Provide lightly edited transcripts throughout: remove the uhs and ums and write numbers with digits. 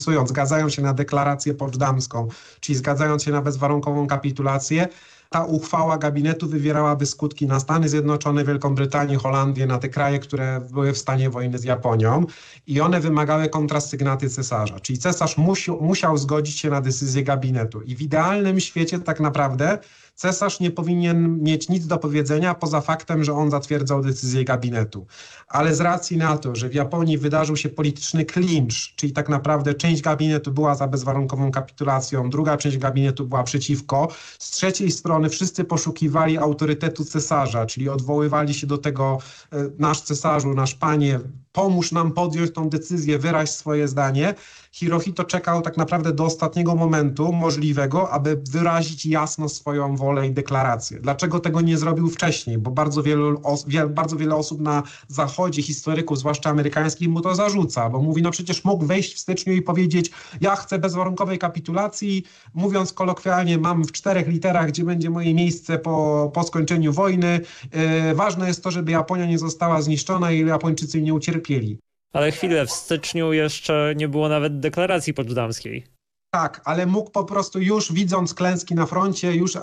zgadzają się na deklarację poczdamską, czyli zgadzając się na bezwarunkową kapitulację, ta uchwała gabinetu wywierałaby skutki na Stany Zjednoczone, Wielką Brytanię, Holandię, na te kraje, które były w stanie wojny z Japonią i one wymagały kontrasygnaty cesarza. Czyli cesarz musiał zgodzić się na decyzję gabinetu i w idealnym świecie tak naprawdę cesarz nie powinien mieć nic do powiedzenia poza faktem, że on zatwierdzał decyzję gabinetu. Ale z racji na to, że w Japonii wydarzył się polityczny klincz, czyli tak naprawdę część gabinetu była za bezwarunkową kapitulacją, druga część gabinetu była przeciwko, z trzeciej strony wszyscy poszukiwali autorytetu cesarza, czyli odwoływali się do tego: nasz cesarzu, nasz panie, pomóż nam podjąć tą decyzję, wyraź swoje zdanie. Hirohito czekał tak naprawdę do ostatniego momentu możliwego, aby wyrazić jasno swoją wolę i deklarację. Dlaczego tego nie zrobił wcześniej? Bo bardzo wiele osób na zachodzie, historyków, zwłaszcza amerykańskich, mu to zarzuca, bo mówi, no przecież mógł wejść w styczniu i powiedzieć: ja chcę bezwarunkowej kapitulacji, mówiąc kolokwialnie, mam w 4 literach, gdzie będzie moje miejsce po skończeniu wojny. Ważne jest to, żeby Japonia nie została zniszczona i Japończycy nie ucierpieli. Ale chwilę, w styczniu jeszcze nie było nawet deklaracji poczdamskiej. Tak, ale mógł po prostu już, widząc klęski na froncie, już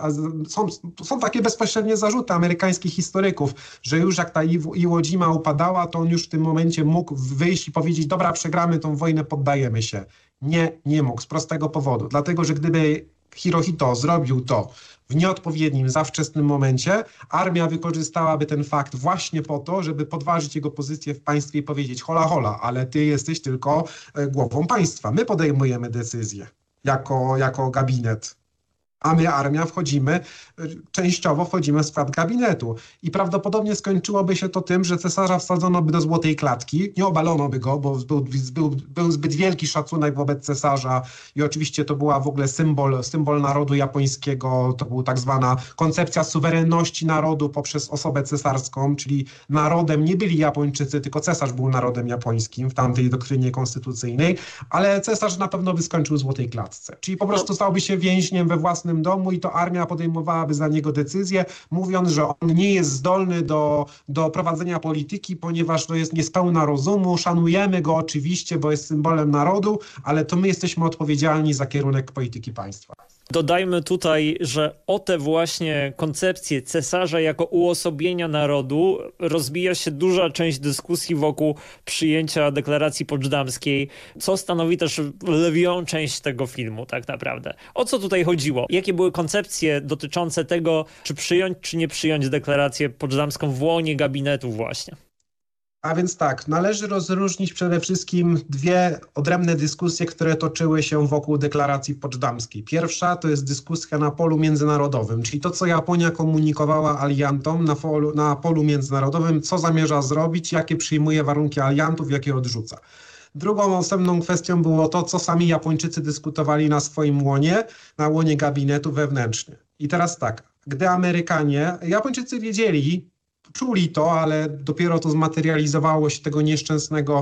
są takie bezpośrednie zarzuty amerykańskich historyków, że już jak ta Iwo Jima upadała, to on już w tym momencie mógł wyjść i powiedzieć: dobra, przegramy tą wojnę, poddajemy się. Nie mógł, z prostego powodu. Dlatego, że gdyby Hirohito zrobił to w nieodpowiednim, za wczesnym momencie, armia wykorzystałaby ten fakt właśnie po to, żeby podważyć jego pozycję w państwie i powiedzieć: hola, hola, ale ty jesteś tylko głową państwa. My podejmujemy decyzję jako gabinet. A my, armia, częściowo wchodzimy w skład gabinetu. I prawdopodobnie skończyłoby się to tym, że cesarza wsadzono by do złotej klatki, nie obalono by go, bo był zbyt wielki szacunek wobec cesarza i oczywiście to była w ogóle symbol narodu japońskiego, to była tak zwana koncepcja suwerenności narodu poprzez osobę cesarską, czyli narodem nie byli Japończycy, tylko cesarz był narodem japońskim w tamtej doktrynie konstytucyjnej, ale cesarz na pewno by skończył w złotej klatce. Czyli po prostu stałby się więźniem we własnym domu i to armia podejmowałaby za niego decyzję, mówiąc, że on nie jest zdolny do prowadzenia polityki, ponieważ to jest niespełna rozumu. Szanujemy go oczywiście, bo jest symbolem narodu, ale to my jesteśmy odpowiedzialni za kierunek polityki państwa. Dodajmy tutaj, że o tę właśnie koncepcję cesarza jako uosobienia narodu rozbija się duża część dyskusji wokół przyjęcia deklaracji poczdamskiej, co stanowi też lwią część tego filmu tak naprawdę. O co tutaj chodziło? Jakie były koncepcje dotyczące tego, czy przyjąć, czy nie przyjąć deklarację poczdamską w łonie gabinetu właśnie? A więc tak, należy rozróżnić przede wszystkim dwie odrębne dyskusje, które toczyły się wokół deklaracji poczdamskiej. Pierwsza to jest dyskusja na polu międzynarodowym, czyli to, co Japonia komunikowała aliantom na polu międzynarodowym, co zamierza zrobić, jakie przyjmuje warunki aliantów, jakie odrzuca. Drugą osobną kwestią było to, co sami Japończycy dyskutowali na swoim łonie, na łonie gabinetu wewnętrznie. I teraz tak, gdy Japończycy wiedzieli, czuli to, ale dopiero to zmaterializowało się tego nieszczęsnego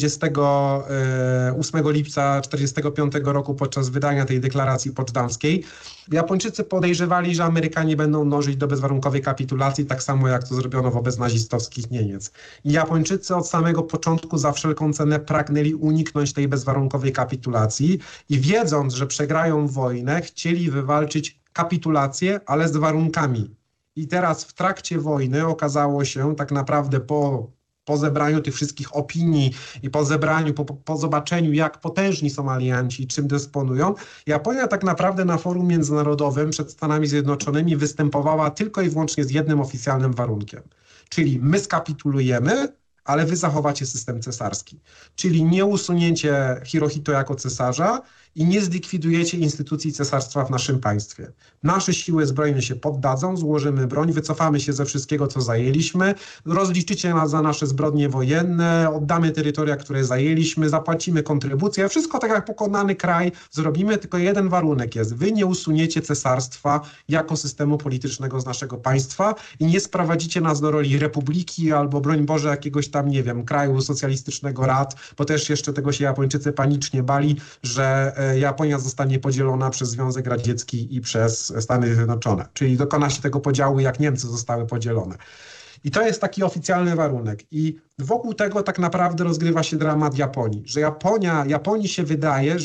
28 lipca 1945 roku podczas wydania tej deklaracji poczdamskiej. Japończycy podejrzewali, że Amerykanie będą dążyć do bezwarunkowej kapitulacji, tak samo jak to zrobiono wobec nazistowskich Niemiec. I Japończycy od samego początku za wszelką cenę pragnęli uniknąć tej bezwarunkowej kapitulacji i wiedząc, że przegrają wojnę, chcieli wywalczyć kapitulację, ale z warunkami. I teraz w trakcie wojny okazało się tak naprawdę po zebraniu tych wszystkich opinii i po zobaczeniu, jak potężni są alianci i czym dysponują, Japonia tak naprawdę na forum międzynarodowym przed Stanami Zjednoczonymi występowała tylko i wyłącznie z jednym oficjalnym warunkiem. Czyli my skapitulujemy, ale wy zachowacie system cesarski. Czyli nie usunięcie Hirohito jako cesarza i nie zlikwidujecie instytucji cesarstwa w naszym państwie. Nasze siły zbrojne się poddadzą, złożymy broń, wycofamy się ze wszystkiego, co zajęliśmy, rozliczycie nas za nasze zbrodnie wojenne, oddamy terytoria, które zajęliśmy, zapłacimy kontrybucję. Wszystko tak jak pokonany kraj zrobimy, tylko jeden warunek jest. Wy nie usuniecie cesarstwa jako systemu politycznego z naszego państwa i nie sprowadzicie nas do roli republiki albo, broń Boże, jakiegoś tam, nie wiem, kraju socjalistycznego rad, bo też jeszcze tego się Japończycy panicznie bali, że Japonia zostanie podzielona przez Związek Radziecki i przez Stany Zjednoczone. Czyli dokona się tego podziału, jak Niemcy zostały podzielone. I to jest taki oficjalny warunek. I wokół tego tak naprawdę rozgrywa się dramat Japonii. Że Japonii się wydaje,